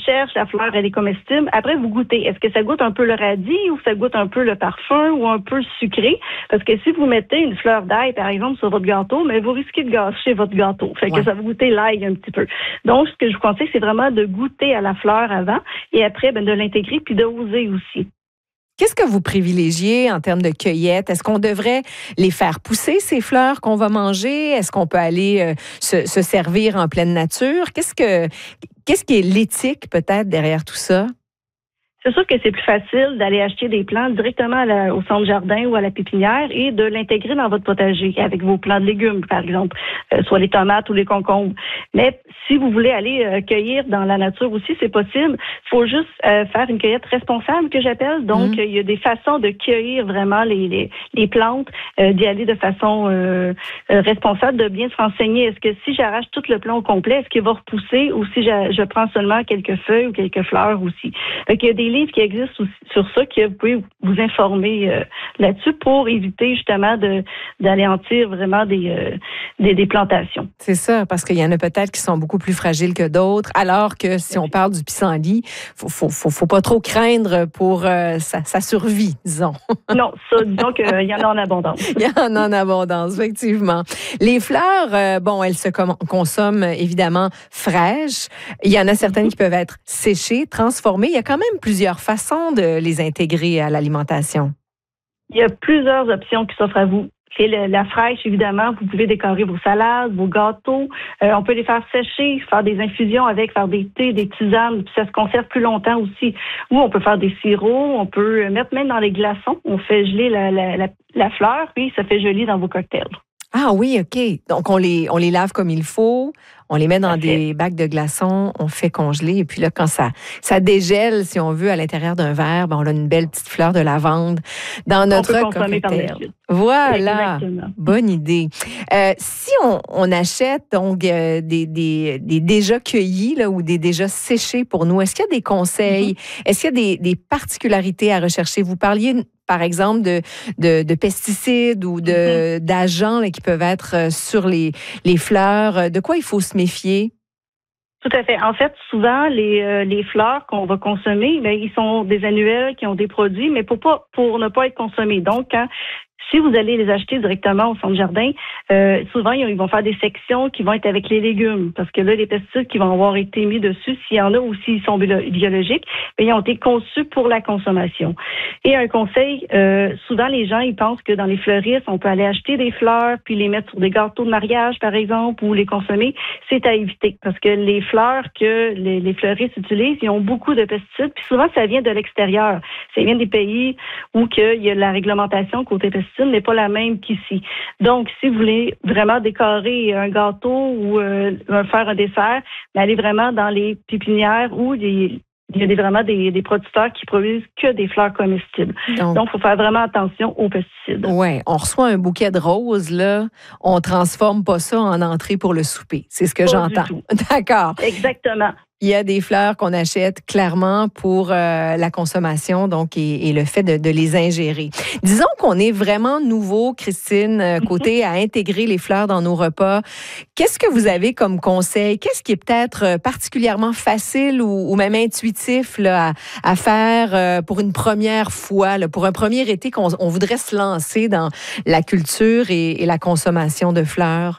cherche, la fleur, elle est comestible. Après, vous goûtez. Est-ce que ça goûte un peu le radis ou ça goûte un peu le parfum ou un peu sucré? Parce que si vous mettez une fleur d'ail, par exemple, sur votre gâteau, mais vous risquez de gâcher votre gâteau. Fait que ça va goûter l'ail un petit peu. Donc, ce que je vous conseille, c'est vraiment de goûter à la fleur avant et après, de l'intégrer puis d'oser aussi. Qu'est-ce que vous privilégiez en termes de cueillette? Est-ce qu'on devrait les faire pousser, ces fleurs qu'on va manger? Est-ce qu'on peut aller se servir en pleine nature? Qu'est-ce qui est l'éthique peut-être derrière tout ça? C'est sûr que c'est plus facile d'aller acheter des plants directement au centre jardin ou à la pépinière et de l'intégrer dans votre potager avec vos plants de légumes, par exemple, soit les tomates ou les concombres. Mais si vous voulez aller cueillir dans la nature aussi, c'est possible. Il faut juste faire une cueillette responsable que j'appelle. Donc, il y a des façons de cueillir vraiment les plantes, d'y aller de façon responsable, de bien se renseigner. Est-ce que si j'arrache tout le plant au complet, est-ce qu'il va repousser ou si je prends seulement quelques feuilles ou quelques fleurs aussi? Donc, il y a des livres qui existent aussi sur ça que vous pouvez vous informer là-dessus pour éviter justement d'anéantir vraiment des plantations. C'est ça, parce qu'il y en a peut-être qui sont beaucoup plus fragiles que d'autres, alors que si on parle du pissenlit, faut pas trop craindre pour sa survie, disons. Non, ça, disons qu'il y en a en abondance. Il y en a en abondance, effectivement. Les fleurs, elles se consomment évidemment fraîches. Il y en a certaines qui peuvent être séchées, transformées. Il y a quand même plusieurs façons de les intégrer à l'alimentation. Il y a plusieurs options qui s'offrent à vous. C'est la fraîche, évidemment. Vous pouvez décorer vos salades, vos gâteaux. On peut les faire sécher, faire des infusions avec, faire des thés, des tisanes. Puis ça se conserve plus longtemps aussi. Ou on peut faire des sirops. On peut mettre même dans les glaçons. On fait geler la fleur, puis ça fait geler dans vos cocktails. Ah oui, OK. Donc, on les lave comme il faut. On les met dans des bacs de glaçons, on fait congeler. Et puis là, quand ça dégèle, si on veut, à l'intérieur d'un verre, on a une belle petite fleur de lavande dans notre cocktail. Voilà, bonne idée. Si on achète donc des déjà cueillis là, ou des déjà séchés pour nous, est-ce qu'il y a des conseils? Est-ce qu'il y a des particularités à rechercher? Vous parliez par exemple de pesticides ou d'agents qui peuvent être sur les fleurs. De quoi il faut se méfier? Tout à fait. En fait, souvent, les fleurs qu'on va consommer, ils sont des annuels qui ont des produits, mais pour ne pas être consommés. Donc, si vous allez les acheter directement au centre jardin, souvent, ils vont faire des sections qui vont être avec les légumes. Parce que là, les pesticides qui vont avoir été mis dessus, s'il y en a ou s'ils sont biologiques, ils ont été conçus pour la consommation. Et un conseil, souvent, les gens, ils pensent que dans les fleuristes, on peut aller acheter des fleurs puis les mettre sur des gâteaux de mariage, par exemple, ou les consommer. C'est à éviter. Parce que les fleurs que les fleuristes utilisent, ils ont beaucoup de pesticides. Puis souvent, ça vient de l'extérieur. Ça vient des pays où il y a la réglementation côté pesticides n'est pas la même qu'ici. Donc, si vous voulez vraiment décorer un gâteôt ou faire un dessert, allez vraiment dans les pépinières où il y a vraiment des producteurs qui produisent que des fleurs comestibles. Donc, il faut faire vraiment attention aux pesticides. Oui, on reçoit un bouquet de roses, là, on ne transforme pas ça en entrée pour le souper. C'est ce que j'entends. D'accord. Exactement. Il y a des fleurs qu'on achète clairement pour la consommation, donc, et le fait de les ingérer. Disons qu'on est vraiment nouveau, Christine Côté, à intégrer les fleurs dans nos repas. Qu'est-ce que vous avez comme conseil? Qu'est-ce qui est peut-être particulièrement facile ou même intuitif là, à faire pour une première fois, là, pour un premier été qu'on voudrait se lancer dans la culture et la consommation de fleurs?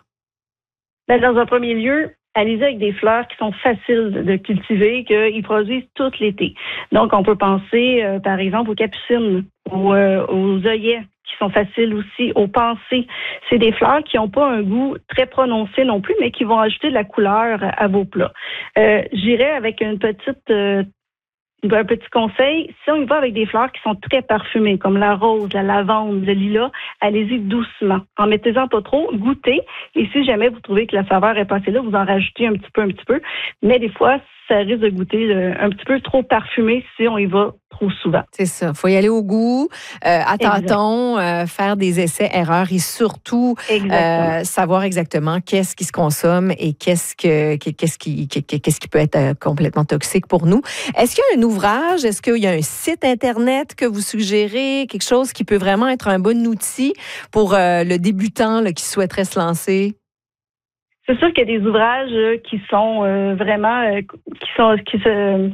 Dans un premier lieu, allez-y avec des fleurs qui sont faciles de cultiver, qu'ils produisent tout l'été. Donc, on peut penser, par exemple, aux capucines, aux œillets, qui sont faciles aussi, aux pensées. C'est des fleurs qui n'ont pas un goût très prononcé non plus, mais qui vont ajouter de la couleur à vos plats. J'irais avec un petit conseil, si on y va avec des fleurs qui sont très parfumées, comme la rose, la lavande, le lilas, allez-y doucement. En mettez-en pas trop, goûtez. Et si jamais vous trouvez que la saveur est passée là, vous en rajoutez un petit peu. Mais des fois, ça risque de goûter un petit peu trop parfumé si on y va trop souvent. C'est ça. Il faut y aller au goût, à tâtons, faire des essais-erreurs et surtout savoir exactement qu'est-ce qui se consomme et qu'est-ce qui peut être complètement toxique pour nous. Est-ce qu'il y a un ouvrage? Est-ce qu'il y a un site Internet que vous suggérez? Quelque chose qui peut vraiment être un bon outil pour le débutant là, qui souhaiterait se lancer? C'est sûr qu'il y a des ouvrages qui sont vraiment